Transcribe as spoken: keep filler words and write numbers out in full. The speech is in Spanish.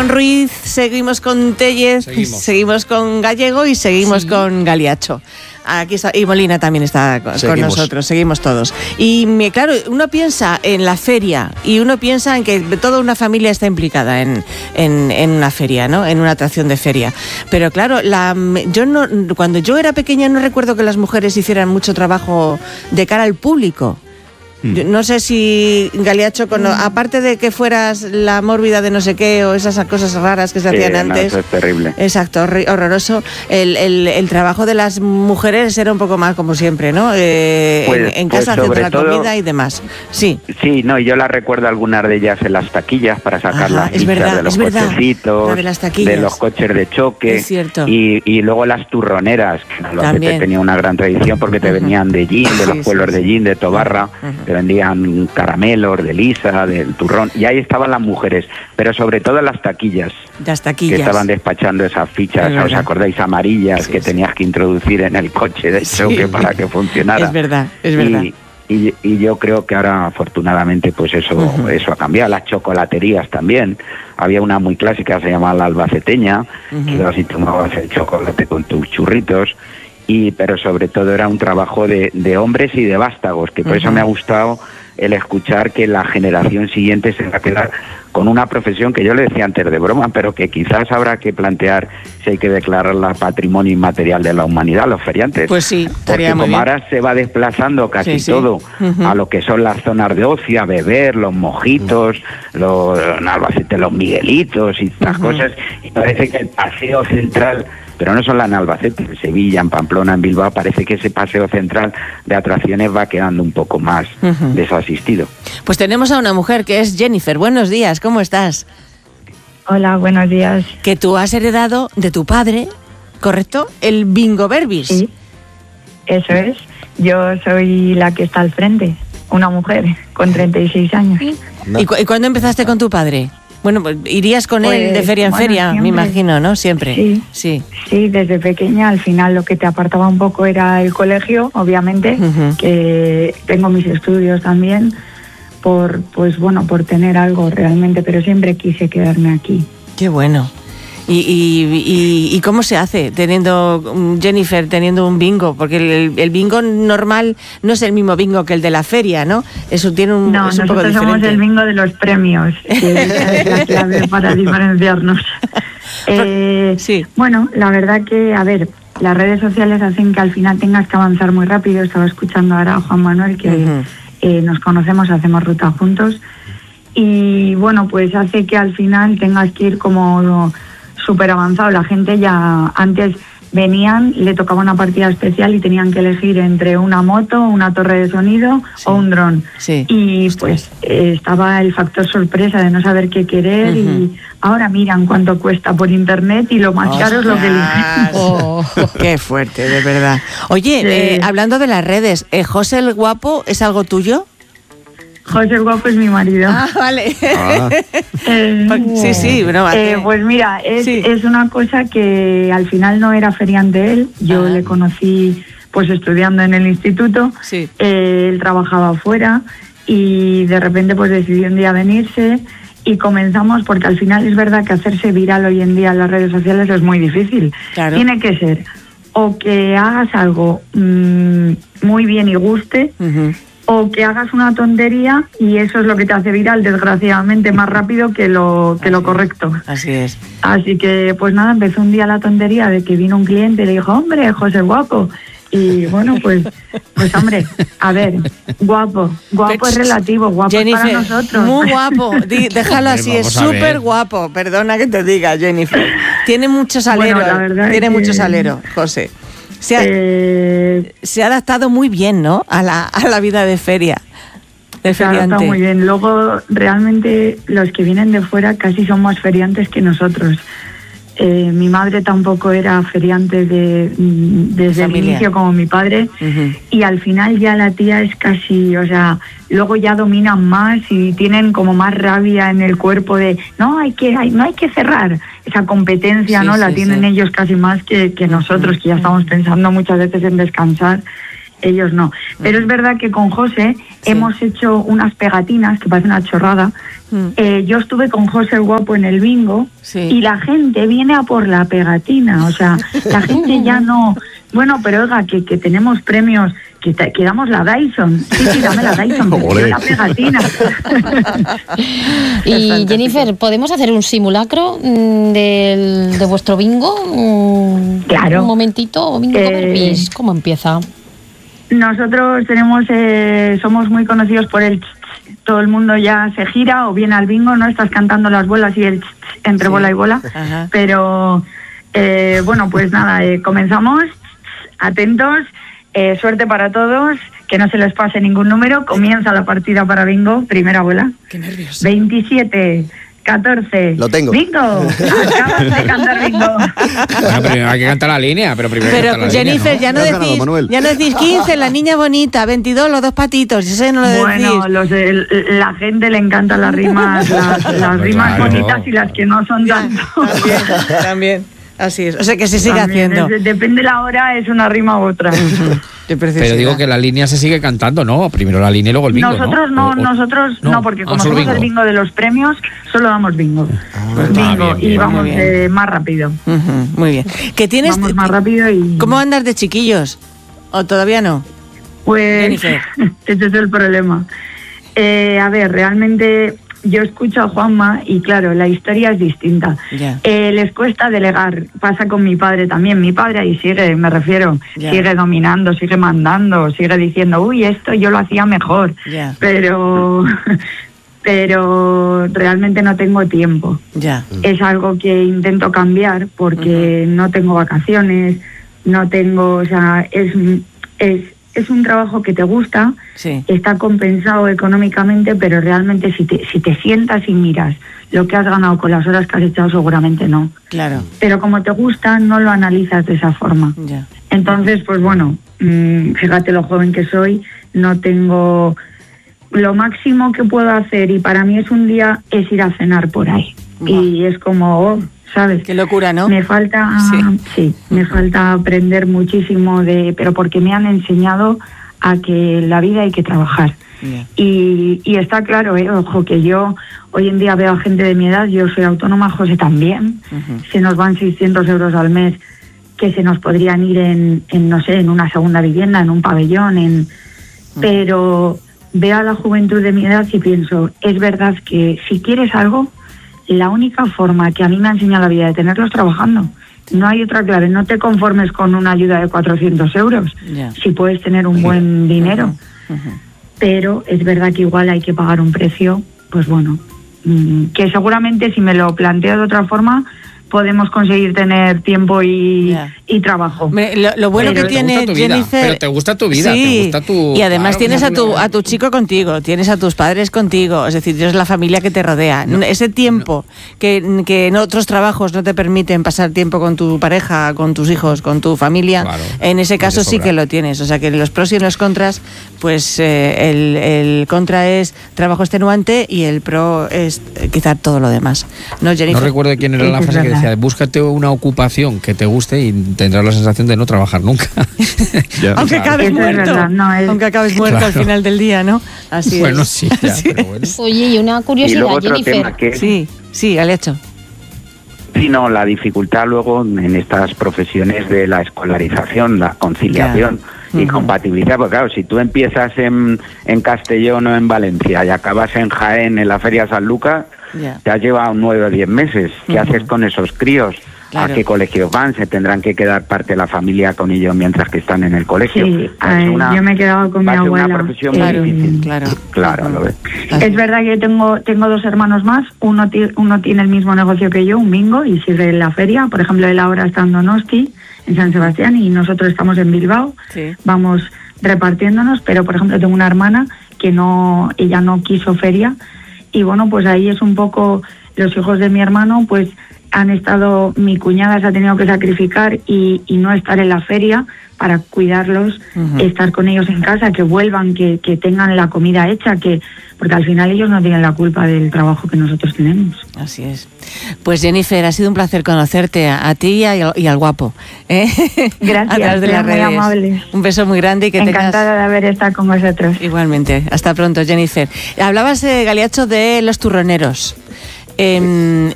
con Ruiz, seguimos con Tellez, seguimos, seguimos con Gallego y seguimos sí. con Galiacho. Aquí está, y Molina también está con, con nosotros, seguimos todos. Y me, claro, uno piensa en la feria y uno piensa en que toda una familia está implicada en, en, en una feria, ¿no? En una atracción de feria. Pero claro, la, yo no, cuando yo era pequeña no recuerdo que las mujeres hicieran mucho trabajo de cara al público. Yo no sé si, Galiacho, con, aparte de que fueras la mórbida de no sé qué o esas cosas raras que se hacían sí, antes. No, eso es terrible. Exacto, horroroso. El, el, el trabajo de las mujeres era un poco más como siempre, ¿no? Eh, pues, en, en casa pues haciendo la todo, comida y demás. Sí. Sí, no, yo las recuerdo algunas de ellas en las taquillas para sacar Ajá, las fichas verdad, de los cochecitos, de, las de los coches de choque. Es cierto. Y, y luego las turroneras, que Albacete tenía una gran tradición porque te uh-huh. venían de Gin, de los sí, pueblos sí, de Gin, de Tobarra, uh-huh. te vendían caramelos, de lisa, del turrón, y ahí estaban las mujeres, pero sobre todo las taquillas, las taquillas. que estaban despachando esas fichas, ¿os acordáis? Amarillas, sí, que sí. tenías que introducir en el coche de choque sí. para que funcionara. Es verdad, es verdad. Y, y, y yo creo que ahora, afortunadamente, pues eso, uh-huh. eso ha cambiado. Las chocolaterías también. Había una muy clásica, se llamaba la albaceteña, uh-huh. que así tomabas el chocolate con tus churritos. Y, pero sobre todo era un trabajo de, de hombres y de vástagos, que por uh-huh. eso me ha gustado el escuchar que la generación siguiente se va a quedar con una profesión que yo le decía antes de broma, pero que quizás habrá que plantear si hay que declararla patrimonio inmaterial de la humanidad, los feriantes. Pues sí, estaría porque muy como bien. Ahora se va desplazando casi sí, sí. todo uh-huh. a lo que son las zonas de ocio, a beber, los mojitos, uh-huh. los en Albacete, los miguelitos y estas uh-huh. cosas, y parece que el paseo central, pero no solo en Albacete, en Sevilla, en Pamplona, en Bilbao, parece que ese paseo central de atracciones va quedando un poco más uh-huh. desasistido. Pues tenemos a una mujer que es Jennifer. Buenos días, ¿cómo estás? Hola, buenos días. Que tú has heredado de tu padre, ¿correcto? El Bingo Berbis. Sí, eso es. Yo soy la que está al frente, una mujer con treinta y seis años. No. ¿Y, cu- ¿Y cuándo empezaste con tu padre? Bueno, pues irías con pues, él de feria en bueno, feria, siempre. Me imagino, ¿no? Siempre. Sí, sí, sí, desde pequeña. Al final lo que te apartaba un poco era el colegio, obviamente, uh-huh. que tengo mis estudios también, por, pues bueno, por tener algo realmente, pero siempre quise quedarme aquí. Qué bueno. ¿Y, y, y, y cómo se hace teniendo, Jennifer, teniendo un bingo? Porque el, el bingo normal no es el mismo bingo que el de la feria, ¿no? Eso tiene un, no, es un poco diferente. Nosotros somos el bingo de los premios, que es la clave para diferenciarnos. Eh, sí. Bueno, la verdad que, a ver, las redes sociales hacen que al final tengas que avanzar muy rápido. Estaba escuchando ahora a Juan Manuel que uh-huh. eh, nos conocemos, hacemos ruta juntos. Y bueno, pues hace que al final tengas que ir como súper avanzado. La gente ya antes venían, le tocaba una partida especial y tenían que elegir entre una moto, una torre de sonido sí. o un dron. Sí. Y pues eh, estaba el factor sorpresa de no saber qué querer uh-huh. y ahora miran cuánto cuesta por internet y lo más ¡Ostras! Caro es lo que eligen. Oh, qué fuerte, de verdad. Oye, sí. eh, hablando de las redes, eh, ¿José el Guapo es algo tuyo? José el Guapo es mi marido. Ah, vale. Ah. eh, sí, sí. Bueno, eh, pues mira, es, sí. es una cosa que al final no era feriante él. Yo ah. le conocí pues estudiando en el instituto. Sí. Eh, él trabajaba afuera y de repente pues decidió un día venirse y comenzamos, porque al final es verdad que hacerse viral hoy en día en las redes sociales es muy difícil. Claro. Tiene que ser o que hagas algo mmm, muy bien y guste, uh-huh. o que hagas una tontería y eso es lo que te hace viral, desgraciadamente, más rápido que lo que así lo correcto. Así es. Así que, pues nada, empezó un día la tontería de que vino un cliente y le dijo, hombre, José Guapo. Y bueno, pues, pues hombre, a ver, guapo, guapo es relativo, guapo Jennifer, es para nosotros. Muy guapo, Di, déjalo así, es súper guapo, perdona que te diga, Jennifer. Tiene mucho salero, bueno, tiene que... mucho salero, José. Se ha, eh, se ha adaptado muy bien, ¿no? A la, a la vida de feria. De se ha adaptado muy bien. Luego, realmente, los que vienen de fuera casi son más feriantes que nosotros. Eh, mi madre tampoco era feriante de, desde el inicio como mi padre, uh-huh. y al final ya la tía es casi, o sea, luego ya dominan más y tienen como más rabia en el cuerpo de no hay que hay, no hay que cerrar esa competencia, sí, no sí, la tienen sí. ellos casi más que, que nosotros, uh-huh. que ya estamos pensando muchas veces en descansar. Ellos no. Pero es verdad que con José sí. hemos hecho unas pegatinas que parecen una chorrada mm. eh, yo estuve con José el Guapo en el bingo, sí. y la gente viene a por la pegatina, o sea, la gente ya no... Bueno, pero oiga, que, que tenemos premios, que, te, que damos la Dyson. Sí, sí, dame la Dyson, que quiero la pegatina. Y Jennifer, ¿podemos hacer un simulacro del, de vuestro bingo? Claro. Un momentito, bingo eh, ¿cómo empieza? Nosotros tenemos, eh, somos muy conocidos por el... Todo el mundo ya se gira o viene al bingo, ¿no? Estás cantando las bolas y el entre sí. bola y bola. Ajá. Pero, eh, bueno, pues nada, eh, comenzamos. Atentos, eh, suerte para todos, que no se les pase ningún número. Comienza la partida para bingo, primera bola. Qué nervioso. veintisiete, catorce. Lo tengo. Bingo, acabas de cantar bingo. Bueno, primero hay que cantar la línea, pero primero Pero cantar Jennifer, la línea, ¿no? ya, no decís, ya no decís quince, la niña bonita, veintidós, los dos patitos, eso no lo decís. Bueno, los, el, la gente le encantan las rimas, las, las rimas claro. bonitas y las que no son tanto. También, también. Así es, o sea que se sigue También, haciendo. Es, depende de la hora, es una rima u otra. Pero digo que la línea se sigue cantando, ¿no? Primero la línea y luego el bingo. Nosotros no, no o, nosotros no, no porque como somos el bingo de los premios, solo damos bingo. Ah, bingo bien, y vamos eh, más rápido. Uh-huh, muy bien. ¿Qué tienes? Vamos más rápido y... ¿Cómo andas de chiquillos? ¿O todavía no? Pues ese es el problema. Eh, a ver, realmente... Yo escucho a Juanma y claro, la historia es distinta. Yeah. Eh, les cuesta delegar, pasa con mi padre también. Mi padre ahí sigue, me refiero, yeah. sigue dominando, sigue mandando, sigue diciendo, uy, esto yo lo hacía mejor. Yeah. Pero, pero realmente no tengo tiempo. Yeah. Es algo que intento cambiar porque uh-huh. no tengo vacaciones, no tengo, o sea, es... es Es un trabajo que te gusta, sí. está compensado económicamente, pero realmente si te, si te sientas y miras lo que has ganado con las horas que has echado, seguramente no. Claro. Pero como te gusta, no lo analizas de esa forma. Yeah. Entonces, pues bueno, mmm, fíjate lo joven que soy, no tengo... Lo máximo que puedo hacer, y para mí es un día, es ir a cenar por ahí. Wow. Y es como... Oh, ¿sabes? Qué locura, ¿no? Me falta, sí, sí me falta aprender muchísimo de, pero porque me han enseñado a que en la vida hay que trabajar. Yeah. Y, y está claro, eh, ojo, que yo hoy en día veo a gente de mi edad, yo soy autónoma, José también, uh-huh. se nos van seiscientos euros al mes que se nos podrían ir en, en no sé, en una segunda vivienda, en un pabellón, en uh-huh. pero veo a la juventud de mi edad y pienso, es verdad que si quieres algo, la única forma que a mí me ha enseñado la vida de tenerlos trabajando. No hay otra clave. No te conformes con una ayuda de cuatrocientos euros. Yeah. Si puedes tener un buen dinero. Uh-huh. Uh-huh. Pero es verdad que igual hay que pagar un precio, pues bueno, mmm, que seguramente si me lo planteo de otra forma, podemos conseguir tener tiempo y, yeah. y trabajo. Me, lo, lo bueno pero que tiene Jennifer... Pero te gusta tu vida, sí. te gusta tu... Y además claro, tienes a tu, a tu chico contigo, tienes a tus padres contigo, es decir, tienes la familia que te rodea. No, Ese tiempo no. que, que en otros trabajos no te permiten pasar tiempo con tu pareja, con tus hijos, con tu familia, claro, en ese caso sí que lo tienes. O sea que los pros y los contras, pues eh, el, el contra es trabajo extenuante y el pro es eh, quizá todo lo demás. No, Jennifer. No recuerdo quién era la frase que decía, búscate una ocupación que te guste y tendrás la sensación de no trabajar nunca. ya, Aunque claro. acabes muerto. No, es... Aunque acabes muerto claro. al final del día, ¿no? Así bueno, es. sí, ya, pero bueno. Oye, y una curiosidad, y luego otro Jennifer. Tema que... Sí, sí, Alecho. Sí, no, la dificultad luego en estas profesiones de la escolarización, la conciliación yeah. y uh-huh. compatibilidad, porque claro, si tú empiezas en, en Castellón o en Valencia y acabas en Jaén, en la Feria San Lucas, yeah. te has llevado nueve o diez meses. ¿Qué uh-huh. haces con esos críos? Claro. ¿A qué colegios van? Se tendrán que quedar parte de la familia con ellos mientras que están en el colegio. Sí, ay, una, yo me he quedado con mi abuela. Una profesión claro, muy difícil. Claro, claro, lo ves. Es verdad que tengo tengo dos hermanos más. Uno, t- uno tiene el mismo negocio que yo, un bingo, y sigue en la feria. Por ejemplo, él ahora está en Donosti, en San Sebastián, y nosotros estamos en Bilbao. Sí. Vamos repartiéndonos, pero por ejemplo tengo una hermana que no, ella no quiso feria, y bueno, pues ahí es un poco los hijos de mi hermano, pues han estado, mi cuñada se ha tenido que sacrificar y, y no estar en la feria para cuidarlos, uh-huh. estar con ellos en casa, que vuelvan, que, que tengan la comida hecha, que porque al final ellos no tienen la culpa del trabajo que nosotros tenemos. Así es. Pues Jennifer, ha sido un placer conocerte a, a ti y, a, y al guapo. ¿eh? Gracias, a través de las redes. Muy amable. Un beso muy grande y que Encantada tengas... de haber estado con vosotros. Igualmente. Hasta pronto, Jennifer. Hablabas, eh, Galiacho, de los turroneros. Eh,